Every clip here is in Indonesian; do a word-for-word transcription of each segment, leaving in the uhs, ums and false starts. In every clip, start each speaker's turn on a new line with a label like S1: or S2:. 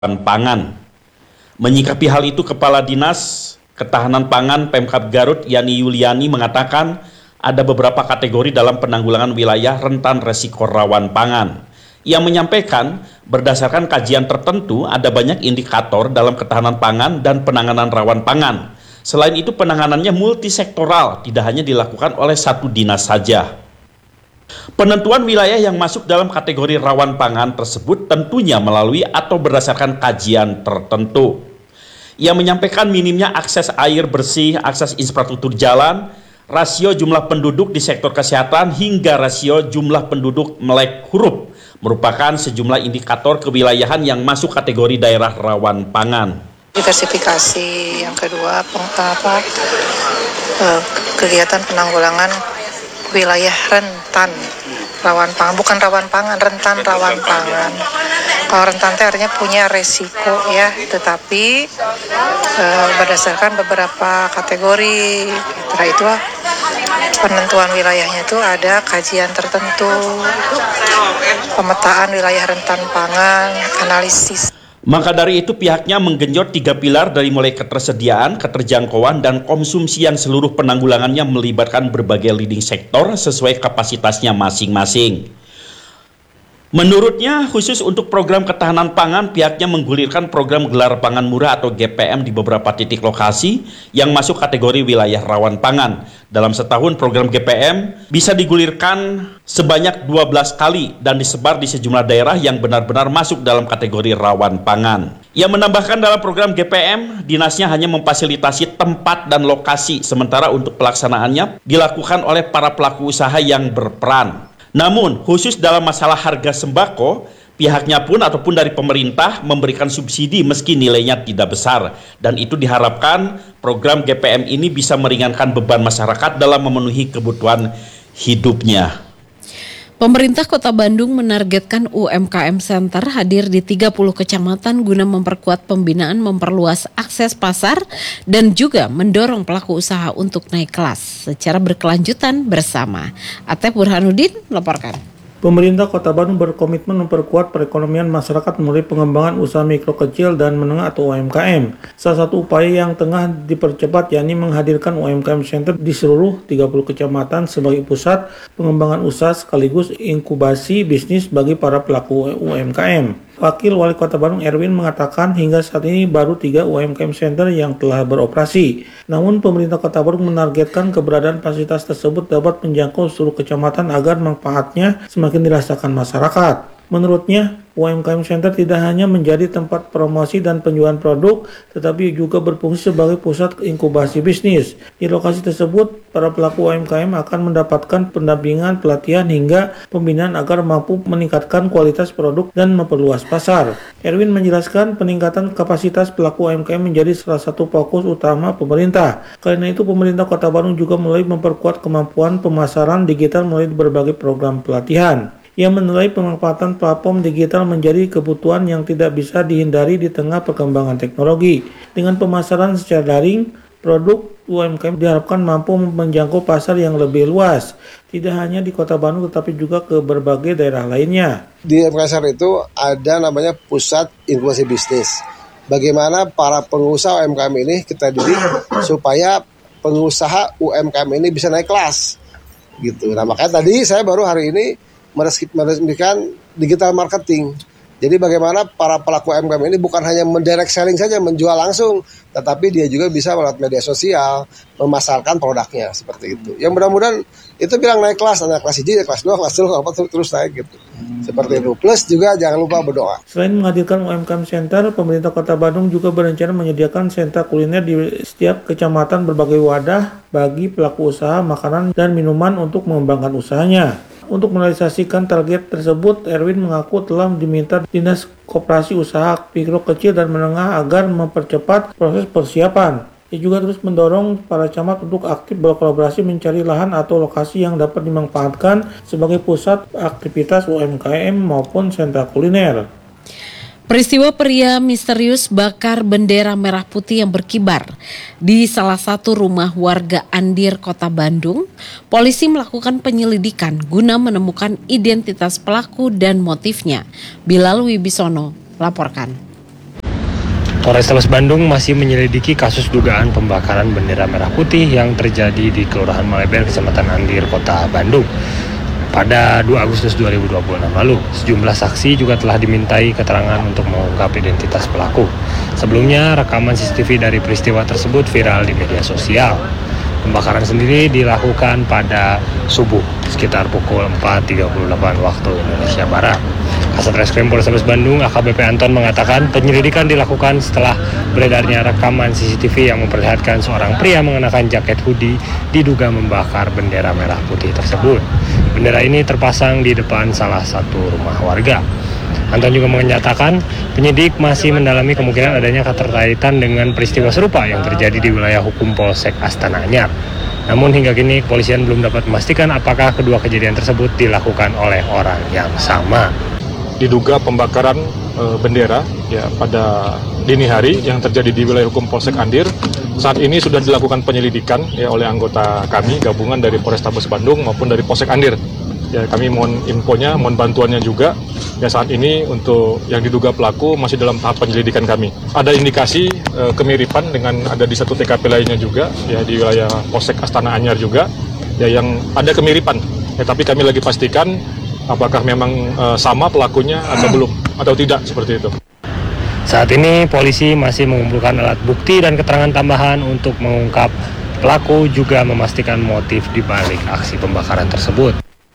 S1: pangan. Menyikapi hal itu, Kepala Dinas Ketahanan Pangan Pemkab Garut Yani Yuliani mengatakan ada beberapa kategori dalam penanggulangan wilayah rentan resiko rawan pangan. Ia menyampaikan berdasarkan kajian tertentu ada banyak indikator dalam ketahanan pangan dan penanganan rawan pangan. Selain itu penanganannya multisektoral, tidak hanya dilakukan oleh satu dinas saja. Penentuan wilayah yang masuk dalam kategori rawan pangan tersebut tentunya melalui atau berdasarkan kajian tertentu. Ia menyampaikan minimnya akses air bersih, akses infrastruktur jalan, rasio jumlah penduduk di sektor kesehatan, hingga rasio jumlah penduduk melek huruf merupakan sejumlah indikator kewilayahan yang masuk kategori daerah rawan pangan.
S2: Diversifikasi, yang kedua peng, apa, kegiatan penanggulangan wilayah rentan rawan pangan, bukan rawan pangan, rentan rawan pangan. Kalau rentan itu artinya punya resiko ya, tetapi e, berdasarkan beberapa kategori. Setelah itu penentuan wilayahnya itu ada kajian tertentu, pemetaan wilayah rentan pangan, analisis.
S1: Maka dari itu pihaknya menggenjot tiga pilar dari mulai ketersediaan, keterjangkauan, dan konsumsi yang seluruh penanggulangannya melibatkan berbagai leading sektor sesuai kapasitasnya masing-masing. Menurutnya, khusus untuk program ketahanan pangan, pihaknya menggulirkan program gelar pangan murah atau G P M di beberapa titik lokasi yang masuk kategori wilayah rawan pangan. Dalam setahun, program G P M bisa digulirkan sebanyak dua belas kali dan disebar di sejumlah daerah yang benar-benar masuk dalam kategori rawan pangan. Ia menambahkan dalam program G P M, dinasnya hanya memfasilitasi tempat dan lokasi, sementara untuk pelaksanaannya dilakukan oleh para pelaku usaha yang berperan. Namun, khusus dalam masalah harga sembako, pihaknya pun ataupun dari pemerintah memberikan subsidi meski nilainya tidak besar. Dan itu diharapkan program G P M ini bisa meringankan beban masyarakat dalam memenuhi kebutuhan hidupnya.
S3: Pemerintah Kota Bandung menargetkan U M K M Center hadir di tiga puluh kecamatan guna memperkuat pembinaan, memperluas akses pasar, dan juga mendorong pelaku usaha untuk naik kelas secara berkelanjutan bersama. Atep Burhanuddin melaporkan.
S4: Pemerintah Kota Bandung berkomitmen memperkuat perekonomian masyarakat melalui pengembangan usaha mikro kecil dan menengah atau U M K M. Salah satu upaya yang tengah dipercepat yakni menghadirkan U M K M Center di seluruh tiga puluh kecamatan sebagai pusat pengembangan usaha sekaligus inkubasi bisnis bagi para pelaku U M K M. Wakil Wali Kota Bandung Erwin mengatakan hingga saat ini baru tiga U M K M Center yang telah beroperasi. Namun pemerintah Kota Bandung menargetkan keberadaan fasilitas tersebut dapat menjangkau seluruh kecamatan agar manfaatnya semakin dirasakan masyarakat. Menurutnya, U M K M Center tidak hanya menjadi tempat promosi dan penjualan produk, tetapi juga berfungsi sebagai pusat inkubasi bisnis. Di lokasi tersebut, para pelaku U M K M akan mendapatkan pendampingan, pelatihan, hingga pembinaan agar mampu meningkatkan kualitas produk dan memperluas pasar. Erwin menjelaskan peningkatan kapasitas pelaku U M K M menjadi salah satu fokus utama pemerintah. Karena itu, pemerintah Kota Bandung juga mulai memperkuat kemampuan pemasaran digital melalui berbagai program pelatihan. Ia menilai pemanfaatan platform digital menjadi kebutuhan yang tidak bisa dihindari di tengah perkembangan teknologi. Dengan pemasaran secara daring, produk U M K M diharapkan mampu menjangkau pasar yang lebih luas, tidak hanya di Kota Bandung tetapi juga ke berbagai daerah lainnya.
S5: Di U M K M itu ada namanya pusat inkubasi bisnis. Bagaimana para pengusaha U M K M ini kita didik supaya pengusaha U M K M ini bisa naik kelas, gitu. Nah makanya tadi saya baru hari ini meresmikan digital marketing. Jadi bagaimana para pelaku U M K M ini bukan hanya mendirect selling saja, menjual langsung, tetapi dia juga bisa melalui media sosial, memasarkan produknya, seperti itu. Yang mudah-mudahan itu bilang naik kelas, naik kelas satu, kelas dua, kelas tiga, apa terus naik gitu. Seperti itu. Plus juga jangan lupa berdoa.
S4: Selain menghadirkan U M K M Center, pemerintah Kota Bandung juga berencana menyediakan sentra kuliner di setiap kecamatan berbagai wadah bagi pelaku usaha makanan dan minuman untuk mengembangkan usahanya. Untuk merealisasikan target tersebut, Erwin mengaku telah diminta Dinas Koperasi Usaha Mikro Kecil dan Menengah agar mempercepat proses persiapan. Ia juga terus mendorong para camat untuk aktif berkolaborasi mencari lahan atau lokasi yang dapat dimanfaatkan sebagai pusat aktivitas U M K M maupun sentra kuliner.
S3: Peristiwa pria misterius bakar bendera merah putih yang berkibar di salah satu rumah warga Andir, Kota Bandung, polisi melakukan penyelidikan guna menemukan identitas pelaku dan motifnya. Bilal Wibisono laporkan.
S6: Polrestabes Bandung masih menyelidiki kasus dugaan pembakaran bendera merah putih yang terjadi di Kelurahan Maleben, Kecamatan Andir, Kota Bandung pada dua Agustus dua ribu dua puluh enam lalu. Sejumlah saksi juga telah dimintai keterangan untuk mengungkap identitas pelaku. Sebelumnya, rekaman C C T V dari peristiwa tersebut viral di media sosial. Pembakaran sendiri dilakukan pada subuh sekitar pukul empat tiga puluh delapan waktu Indonesia Barat. Kasat Reskrim Polrestabes Bandung A K B P Anton mengatakan penyelidikan dilakukan setelah beredarnya rekaman C C T V yang memperlihatkan seorang pria mengenakan jaket hoodie diduga membakar bendera merah putih tersebut. Bendera ini terpasang di depan salah satu rumah warga. Anton juga menyatakan penyidik masih mendalami kemungkinan adanya keterkaitan dengan peristiwa serupa yang terjadi di wilayah hukum Polsek Astana Anyar. Namun hingga kini kepolisian belum dapat memastikan apakah kedua kejadian tersebut dilakukan oleh orang yang sama.
S7: Diduga pembakaran e, bendera ya pada dini hari yang terjadi di wilayah hukum Polsek Andir. Saat ini sudah dilakukan penyelidikan ya oleh anggota kami gabungan dari Polrestabes Bandung maupun dari Polsek Andir. Ya, kami mohon infonya, mohon bantuannya juga. Ya, saat ini untuk yang diduga pelaku masih dalam tahap penyelidikan kami. Ada indikasi e, kemiripan dengan ada di satu T K P lainnya juga ya di wilayah Polsek Astana Anyar juga ya yang ada kemiripan. Ya, tapi kami lagi pastikan apakah memang e, sama pelakunya atau belum atau tidak seperti itu.
S6: Saat ini polisi masih mengumpulkan alat bukti dan keterangan tambahan untuk mengungkap pelaku juga memastikan motif di balik aksi pembakaran tersebut.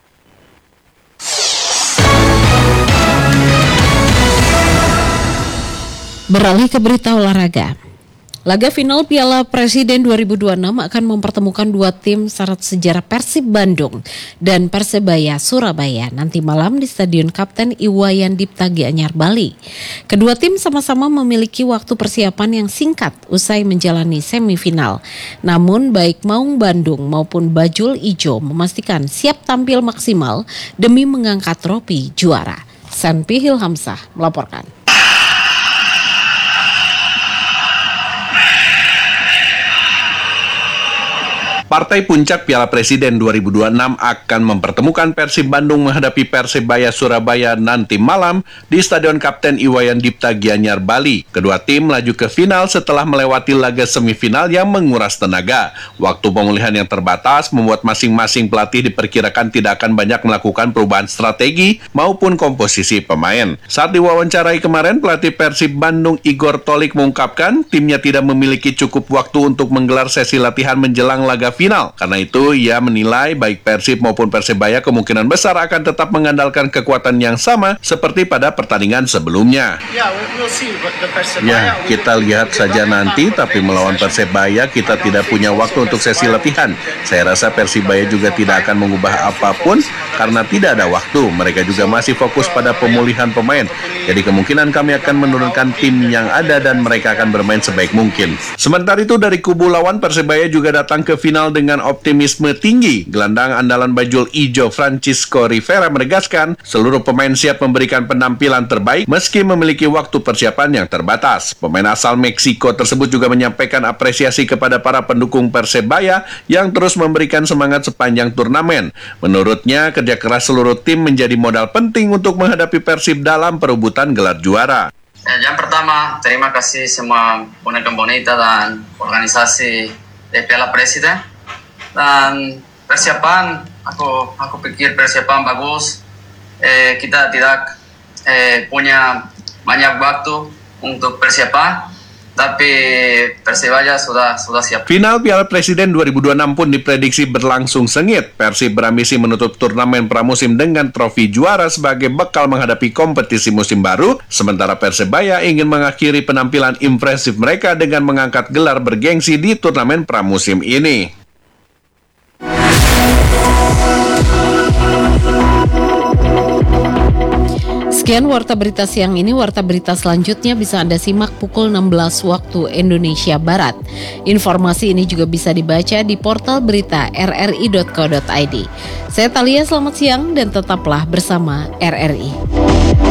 S3: Beralih ke berita olahraga. Laga final Piala Presiden dua ribu dua puluh enam akan mempertemukan dua tim syarat sejarah Persib Bandung dan Persebaya Surabaya nanti malam di Stadion Kapten Iwayan Dipta Gianyar, Bali. Kedua tim sama-sama memiliki waktu persiapan yang singkat usai menjalani semifinal. Namun baik Maung Bandung maupun Bajul Ijo memastikan siap tampil maksimal demi mengangkat trofi juara. Sanpi Hilhamsah melaporkan.
S8: Partai puncak Piala Presiden dua ribu dua puluh enam akan mempertemukan Persib Bandung menghadapi Persebaya Surabaya nanti malam di Stadion Kapten Iwayan Dipta Gianyar, Bali. Kedua tim melaju ke final setelah melewati laga semifinal yang menguras tenaga. Waktu pemulihan yang terbatas membuat masing-masing pelatih diperkirakan tidak akan banyak melakukan perubahan strategi maupun komposisi pemain. Saat diwawancarai kemarin, pelatih Persib Bandung Igor Tolik mengungkapkan timnya tidak memiliki cukup waktu untuk menggelar sesi latihan menjelang laga final. Karena itu, ia menilai baik Persib maupun Persebaya kemungkinan besar akan tetap mengandalkan kekuatan yang sama seperti pada pertandingan sebelumnya. Ya, kita lihat saja nanti, tapi melawan Persebaya kita tidak punya waktu untuk sesi latihan. Saya rasa Persebaya juga tidak akan mengubah apapun karena tidak ada waktu. Mereka juga masih fokus pada pemulihan pemain. Jadi kemungkinan kami akan menurunkan tim yang ada dan mereka akan bermain sebaik mungkin. Sementara itu dari kubu lawan, Persebaya juga datang ke final dengan optimisme tinggi. Gelandang andalan Bajul Ijo Francisco Rivera menegaskan seluruh pemain siap memberikan penampilan terbaik meski memiliki waktu persiapan yang terbatas. Pemain asal Meksiko tersebut juga menyampaikan apresiasi kepada para pendukung Persebaya yang terus memberikan semangat sepanjang turnamen. Menurutnya, kerja keras seluruh tim menjadi modal penting untuk menghadapi Persib dalam perebutan gelar juara.
S9: Yang pertama, terima kasih semua bonek-bonita dan organisasi de Piala Presiden. Dan persiapan, aku aku pikir persiapan bagus. Eh, kita tidak eh, punya banyak waktu untuk persiapan, tapi Persebaya sudah sudah siap.
S8: Final Piala Presiden dua ribu dua puluh enam pun diprediksi berlangsung sengit. Persib berambisi menutup turnamen pramusim dengan trofi juara sebagai bekal menghadapi kompetisi musim baru, sementara Persebaya ingin mengakhiri penampilan impresif mereka dengan mengangkat gelar bergengsi di turnamen pramusim ini.
S3: Sekian Warta Berita siang ini. Warta Berita selanjutnya bisa Anda simak pukul enam belas waktu Indonesia Barat. Informasi ini juga bisa dibaca di portal berita r r i dot co dot i d. Saya Talia, selamat siang dan tetaplah bersama R R I.